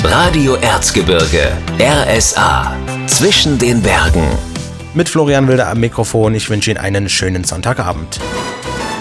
Radio Erzgebirge, RSA. Zwischen den Bergen. Mit Florian Wilder am Mikrofon. Ich wünsche Ihnen einen schönen Sonntagabend.